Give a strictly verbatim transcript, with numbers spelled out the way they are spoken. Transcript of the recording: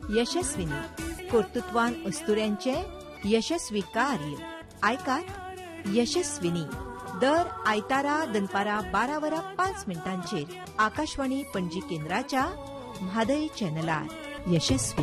यशस्विनी कर्तृत्वान अस्तुऱ्यांचे यशस्वी कार्य आयकात यशस्विनी दर आयतारा दनपारा बारा वरां पांच मिनटांचेर आकाशवाणी पणजी केंद्राच्या म्हादय चॅनलार यशस्विनी.